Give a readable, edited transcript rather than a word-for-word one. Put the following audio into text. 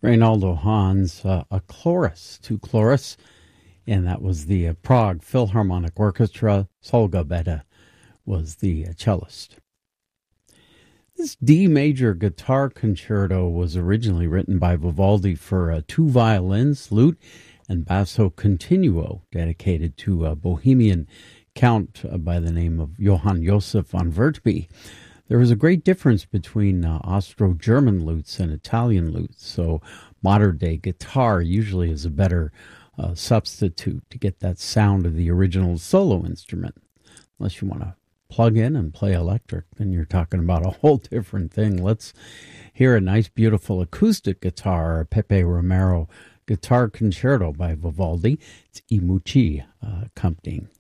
Reynaldo Hans, a chorus, two chorus, and that was the Prague Philharmonic Orchestra. Solga Beda was the cellist. This D major guitar concerto was originally written by Vivaldi for two violins, lute, and basso continuo, dedicated to a Bohemian count by the name of Johann Joseph von Wertby. There was a great difference between Austro-German lutes and Italian lutes, so modern-day guitar usually is a better substitute to get that sound of the original solo instrument. Unless you want to plug in and play electric, then you're talking about a whole different thing. Let's hear a nice, beautiful acoustic guitar, Pepe Romero Guitar Concerto by Vivaldi. It's I Mucci accompanying.